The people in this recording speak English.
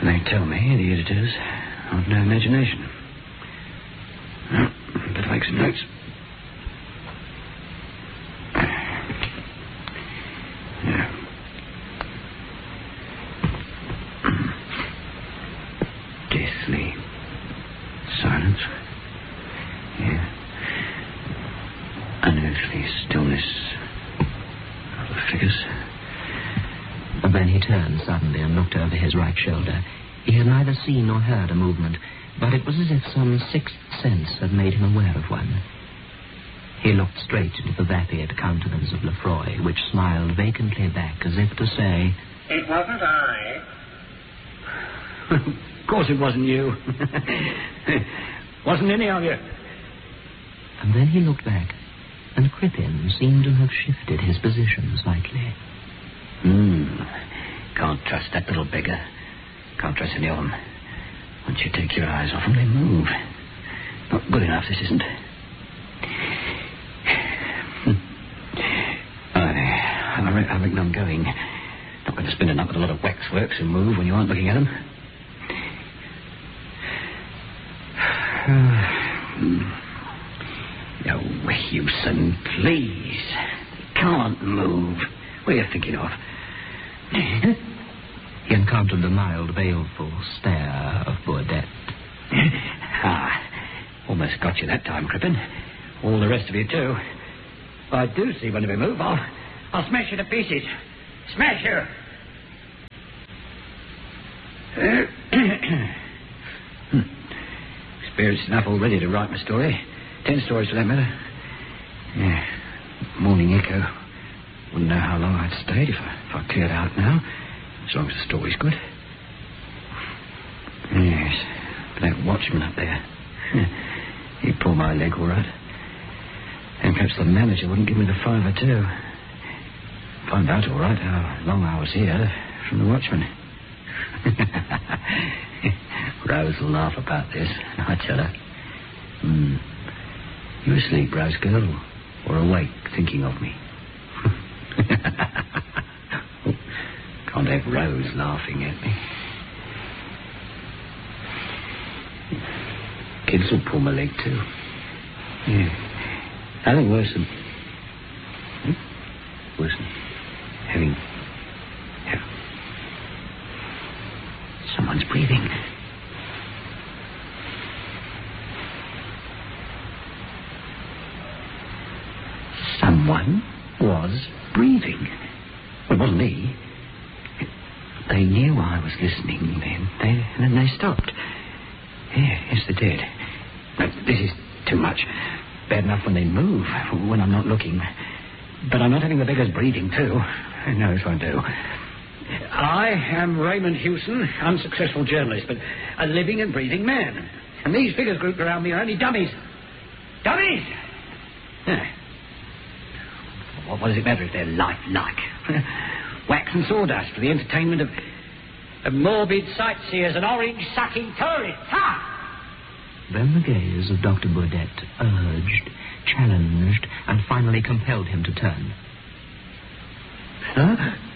They tell me, the editors, I've no imagination. Well, better make some notes. Yeah. Deathly silence. Yeah. Unearthly stillness of the figures. Then he turned suddenly and looked over his right shoulder. He had neither seen nor heard a movement, but it was as if some sixth sense had made him aware of one. He looked straight into the vapid countenance of Lefroy, which smiled vacantly back as if to say, "It wasn't I." Of course it wasn't you. Wasn't any of you. And then he looked back, and Crippen seemed to have shifted his position slightly. Can't trust that little beggar. Can't trust any of them. Once you take your eyes off them, they move. Not good enough, this isn't. I reckon I'm going. Not going to spend a night with a lot of waxworks and move when you aren't looking at them. Oh, Hewson, please. Can't move. What are you thinking of? He encountered the mild, baleful stare of Burdett. Almost got you that time, Crippen. All the rest of you, too. If I do see one of you move, I'll smash you to pieces. Smash you! Experienced enough already to write my story. 10 stories for that matter. Yeah. Morning Echo. Wouldn't know how long I'd stayed if I cleared out now. As long as the story's good. Yes. But that watchman up there. He'd pull my leg all right. And perhaps the manager wouldn't give me the $5 or $2. Find out all right how long I was here from the watchman. Rose will laugh about this, I tell her. You asleep, Rose girl? Or awake thinking of me? Can't have Rose laughing at me. Kids will pull my leg too. Yeah. Nothing worse than... Worse than having... Yeah. Someone's breathing. Someone was breathing. Well, it wasn't me. They knew I was listening then. And then they stopped. Yeah, yes, they did. But this is too much. Bad enough when they move, when I'm not looking. But I'm not having the beggars breathing, too. No, this won't do. I am Raymond Hewson, unsuccessful journalist, but a living and breathing man. And these figures grouped around me are only dummies. Dummies! Yeah. What does it matter if they're lifelike? Wax and sawdust for the entertainment of morbid sightseers and orange-sucking tourists. Ha! Then the gaze of Dr. Burdett urged, challenged, and finally compelled him to turn. Huh?